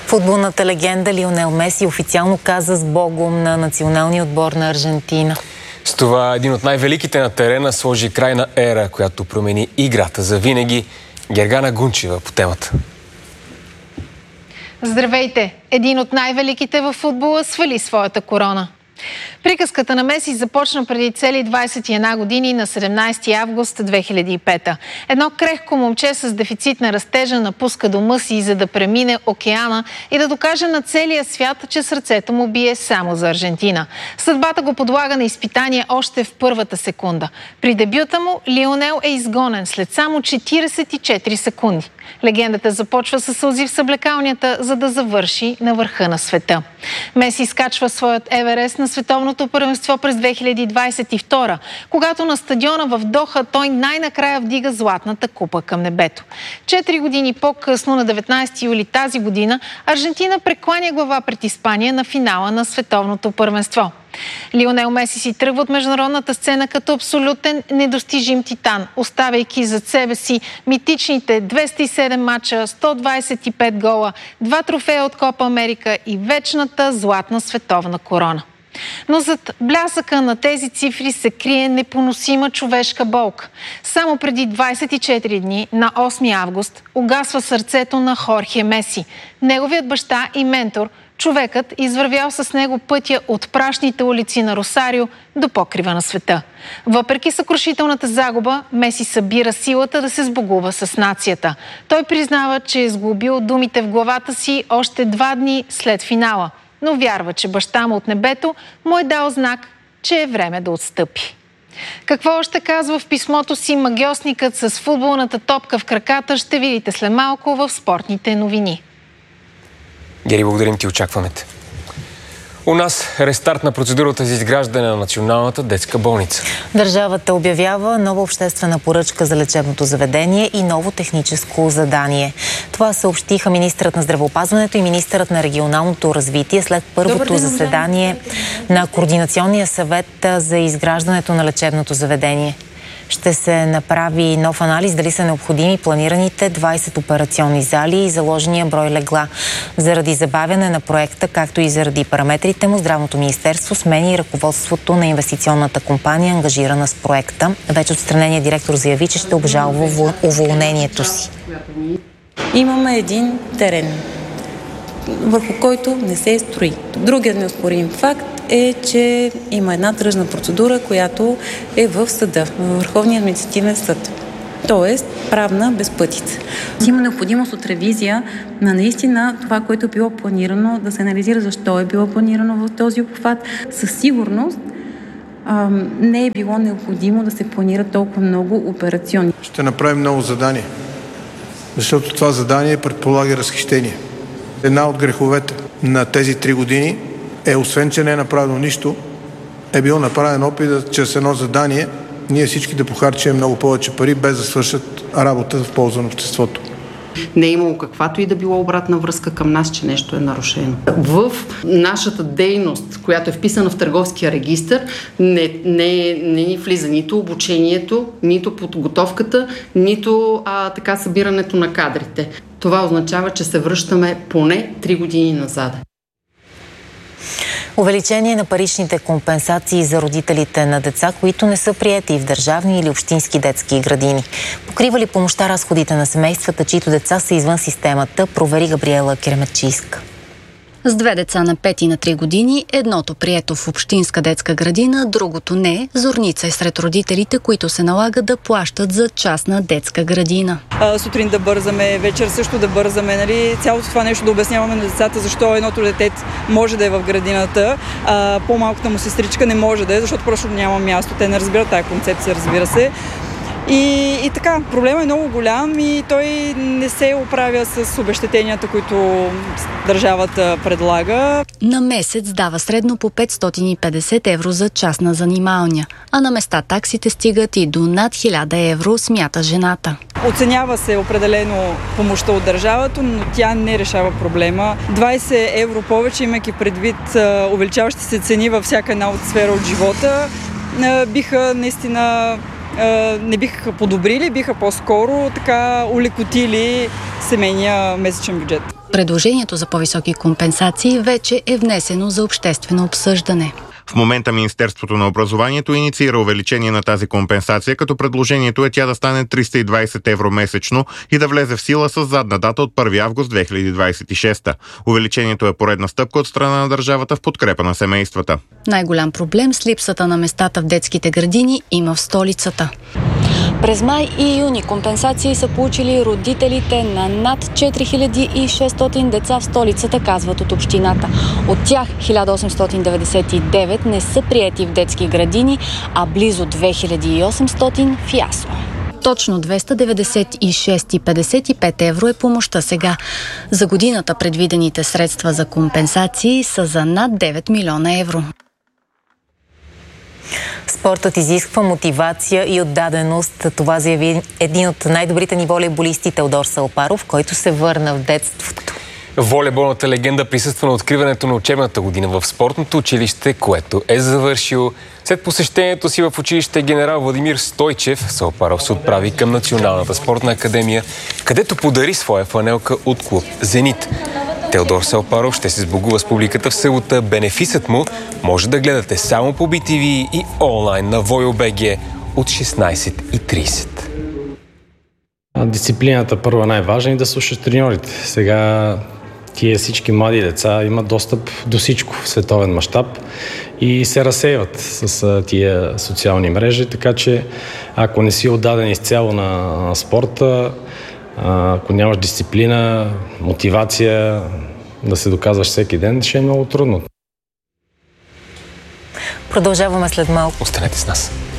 Футболната легенда Лионел Меси официално каза сбогом на националния отбор на Аржентина. С това един от най-великите на терена сложи край на ера, която промени играта за винаги. Гергана Гунчева по темата. Здравейте! Един от най-великите във футбола свали своята корона. Приказката на Меси започна преди цели 21 години на 17 август 2005. Едно крехко момче с дефицит на растежа напуска дома си, за да премине океана и да докаже на целия свят, че сърцето му бие само за Аржентина. Съдбата го подлага на изпитание още в първата секунда. При дебюта му Лионел е изгонен след само 44 секунди. Легендата започва със сълзи в съблекалнята, за да завърши на върха на света. Меси скачва своят Еверест на световното първенство през 2022, когато на стадиона в Доха той най-накрая вдига златната купа към небето. 4 години по-късно, на 19 юли тази година, Аржентина прекланя глава пред Испания на финала на световното първенство. Лионел Меси си тръгва от международната сцена като абсолютен недостижим титан, оставяйки зад себе си митичните 207 мача, 125 гола, 2 трофея от Копа Америка и вечната златна световна корона. Но зад блясъка на тези цифри се крие непоносима човешка болка. Само преди 24 дни, на 8 август, угасва сърцето на Хорхе Меси, неговият баща и ментор, човекът извървял с него пътя от прашните улици на Росарио до покрива на света. Въпреки съкрушителната загуба, Меси събира силата да се сбогува с нацията. Той признава, че е сглобил думите в главата си още 2 дни след финала, но вярва, че баща му от небето му е дал знак, че е време да отстъпи. Какво още казва в писмото си магьосникът с футболната топка в краката, ще видите след малко в спортните новини. Гери, благодарим ти, очакваме те. У нас рестарт на процедурата за изграждане на Националната детска болница. Държавата обявява нова обществена поръчка за лечебното заведение и ново техническо задание. Това съобщиха министърът на здравеопазването и министърът на регионалното развитие след първото заседание на Координационния съвет за изграждането на лечебното заведение. Ще се направи нов анализ дали са необходими планираните 20 операционни зали и заложения брой легла. Заради забавяне на проекта, както и заради параметрите му, Здравното министерство смени ръководството на инвестиционната компания, ангажирана с проекта. Вече отстраненият директор заяви, че ще обжалва уволнението си. Имаме един терен, върху който не се строи. Другият неоспорим факт е, че има една тръжна процедура, която е в съда, в Върховния административен съд. Тоест, правна безпътица. Има необходимост от ревизия на наистина това, което е било планирано, да се анализира защо е било планирано в този обхват. Със сигурност не е било необходимо да се планира толкова много операционни. Ще направим ново задание, защото това задание предполага разхищение. Една от греховете на тези 3 години е, освен че не е направено нищо, е бил направен опит да, чрез едно задание ние всички да похарчим много повече пари, без да свършат работа в полза на обществото. Не е имало каквато и да било обратна връзка към нас, че нещо е нарушено. В нашата дейност, която е вписана в търговския регистър, не ни влиза нито обучението, нито подготовката, нито така събирането на кадрите. Това означава, че се връщаме поне 3 години назад. Увеличение на паричните компенсации за родителите на деца, които не са приети в държавни или общински детски градини. Покрива ли помощта разходите на семействата, чието деца са извън системата, провери Габриела Керемечийска. С 2 деца на 5 и на 3 години, едното прието в общинска детска градина, другото не. Зорница е сред родителите, които се налага да плащат за частна детска градина. Сутрин да бързаме, вечер също да бързаме, нали? Цялото това нещо да обясняваме на децата, защо едното дете може да е в градината, а по-малката му сестричка не може да е, защото просто няма място. Те не разбират тази концепция, разбира се. И така, проблемът е много голям и той не се оправя с обезщетенията, които държавата предлага. На месец дава средно по 550 евро за частна занималня, а на места таксите стигат и до над 1000 евро, смята жената. Оценява се определено помощта от държавата, но тя не решава проблема. 20 евро повече, имайки предвид увеличаващи се цени във всяка една от сфера от живота, биха наистина не биха подобрили, биха по-скоро така улекотили семейния месечен бюджет. Предложението за по-високи компенсации вече е внесено за обществено обсъждане. В момента Министерството на образованието инициира увеличение на тази компенсация, като предложението е тя да стане 320 евро месечно и да влезе в сила с задна дата от 1 август 2026. Увеличението е поредна стъпка от страна на държавата в подкрепа на семействата. Най-голям проблем с липсата на местата в детските градини има в столицата. През май и юни компенсации са получили родителите на над 4600 деца в столицата, казват от общината. От тях 1899 не са приети в детски градини, а близо 2800 в ясла. Точно 296,55 евро е помощта сега. За годината предвидените средства за компенсации са за над 9 милиона евро. Спортът изисква мотивация и отдаденост. Това заяви един от най-добрите ни волейболисти Теодор Салпаров, който се върна в детството. Волейболната легенда присъства на откриването на учебната година в спортното училище, което е завършил. След посещението си в училище генерал Владимир Стойчев, Салпаров се отправи към Националната спортна академия, където подари своя фланелка от клуб „Зенит“. Теодор Салпаров ще се сбогува с публиката в събота. Бенефисът му може да гледате само по BTV и онлайн на Voyo.bg от 16:30. Дисциплината първо е най-важна и да слушаш треньорите. Сега тия всички млади деца имат достъп до всичко в световен мащаб и се разсейват с тия социални мрежи, така че ако не си отдаден изцяло на спорта, ако нямаш дисциплина, мотивация да се доказваш всеки ден, ще е много трудно. Продължаваме след малко. Останете с нас.